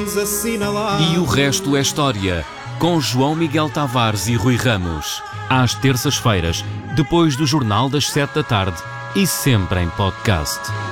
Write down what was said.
vamos assinalar. E o resto é história, com João Miguel Tavares e Rui Ramos. Às terças-feiras, depois do Jornal das 7 da tarde e sempre em podcast.